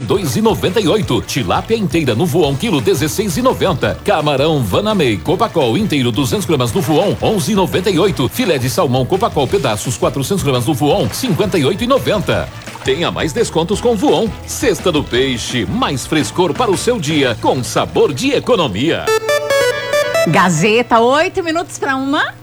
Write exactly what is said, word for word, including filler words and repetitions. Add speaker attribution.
Speaker 1: dois e noventa e oito. Tilápia inteira no voão quilo dezesseis e noventa. Camarão Vanamei Copacol inteiro duzentos gramas no voão onze e noventa e oito. Filé de salmão Copacol pedaços quatrocentos gramas no voão cinquenta e oito e noventa. Tenha mais descontos com Voon. Cesta do Peixe, mais frescor para o seu dia, com sabor de economia.
Speaker 2: Gazeta, oito minutos para uma.